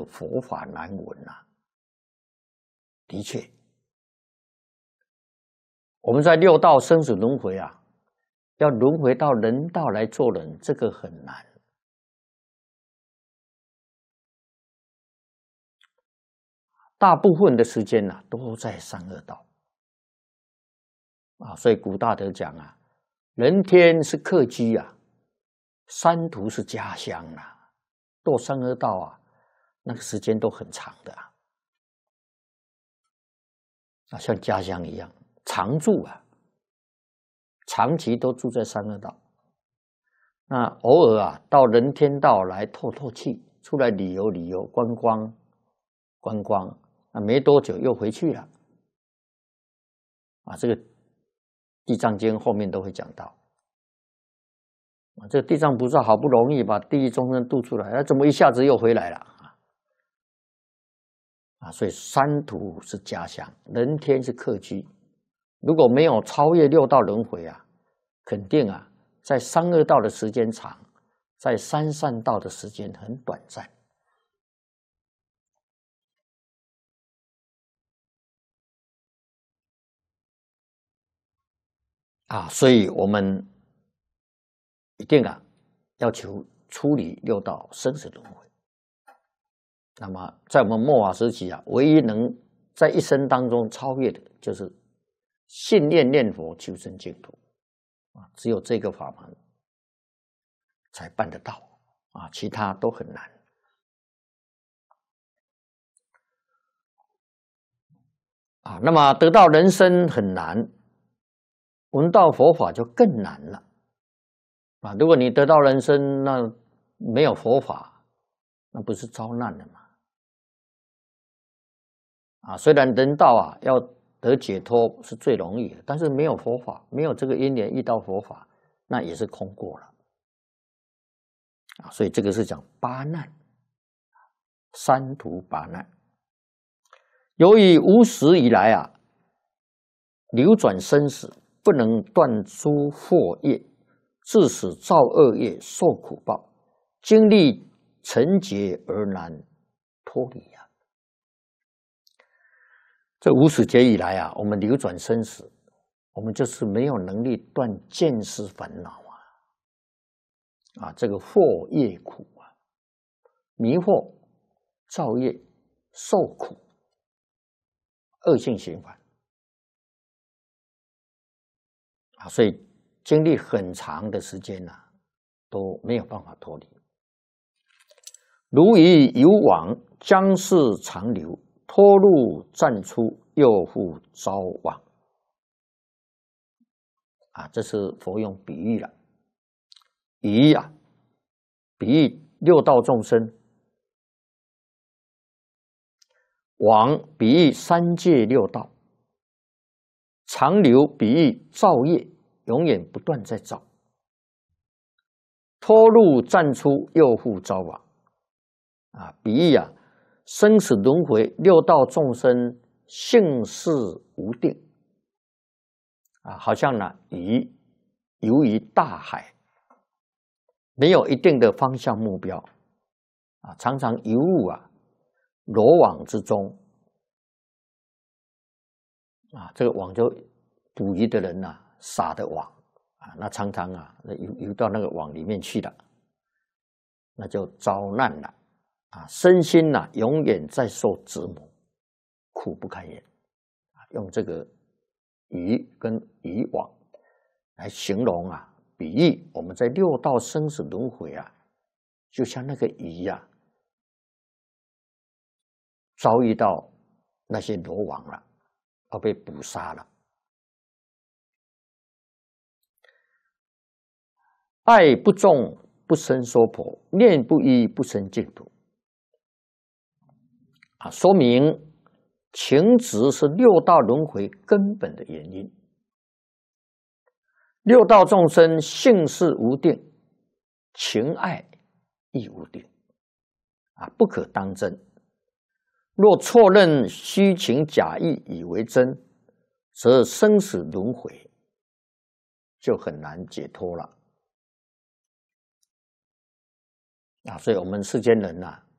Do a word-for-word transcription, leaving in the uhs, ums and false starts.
个佛法难闻呐、啊。的确，我们在六道生死轮回啊，要轮回到人道来做人，这个很难。大部分的时间呢、啊，都在三恶道啊，所以古大德讲啊，人天是客居啊，三途是家乡啊，堕三恶道啊，那个时间都很长的啊，啊，像家乡一样常住啊，长期都住在三恶道。那偶尔啊，到人天道来透透气，出来旅游旅游、观光观光。啊，没多久又回去了，啊，这个《地藏经》后面都会讲到，啊，这个地藏菩萨好不容易把地狱众生渡出来，那怎么一下子又回来了啊？啊，所以三途是家乡，人天是客居。如果没有超越六道轮回啊，肯定啊，在三恶道的时间长，在三善道的时间很短暂。啊，所以我们一定啊要求处理六道生死轮回。那么，在我们末法时期啊，唯一能在一生当中超越的，就是信念念佛求生净土啊，只有这个法门才办得到啊，其他都很难。啊，那么得到人生很难，闻到佛法就更难了。啊，如果你得到人生，那没有佛法，那不是遭难了吗？啊，虽然人道啊要得解脱是最容易的，但是没有佛法，没有这个因缘遇到佛法，那也是空过了。啊，所以这个是讲八难，三途八难。由于无始以来啊，流转生死，不能断诸惑业，致使造恶业受苦报，经历成劫而难脱离啊。这无始劫以来啊，我们流转生死，我们就是没有能力断见思烦恼啊，啊，这个惑业苦啊，迷惑、造业、受苦，恶性循环啊，所以经历很长的时间呐、啊，都没有办法脱离。如以有往，将是长流，脱入暂出，又复招往。啊，这是佛用比喻了。以啊，比喻六道众生；往比喻三界六道；长流比喻造业，永远不断在造；脱入暂出，又复招往。啊，比喻啊，生死轮回，六道众生性事无定。啊，好像呢鱼游于大海，没有一定的方向目标，啊，常常游入啊罗网之中，啊，这个网就捕鱼的人呐、啊、撒的网啊，那常常啊游游到那个网里面去了，那就遭难了啊，身心呐、啊、永远在受折磨，苦不堪言啊，用这个鱼跟渔网来形容啊，比喻我们在六道生死轮回啊，就像那个鱼呀、啊，遭遇到那些罗网了，而被捕杀了。爱不重不生娑婆，念不依不生净土。啊，说明情执是六道轮回根本的原因。六道众生性事无定，情爱亦无定，啊，不可当真。若错认虚情假意以为真，则生死轮回就很难解脱了。啊，所以我们世间人呐、啊，